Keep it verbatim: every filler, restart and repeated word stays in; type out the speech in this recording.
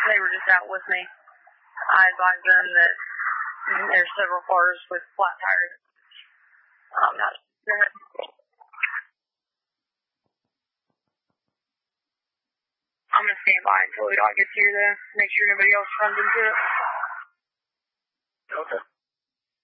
they were just out with me. I advised them that there's several cars with flat tires. Um, not I'm going to stand by until the dog gets here, though, make sure nobody else runs into it.